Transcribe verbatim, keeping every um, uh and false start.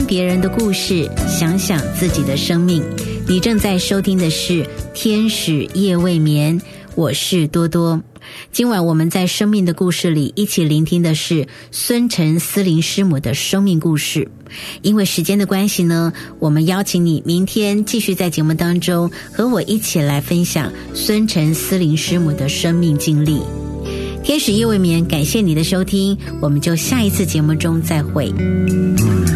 别人的故事，想想自己的生命。你正在收听的是《天使夜未眠》，我是多多。今晚我们在生命的故事里一起聆听的是孙陈思林师母的生命故事。因为时间的关系呢，我们邀请你明天继续在节目当中和我一起来分享孙陈思林师母的生命经历。天使夜未眠，感谢你的收听，我们就下一次节目中再会。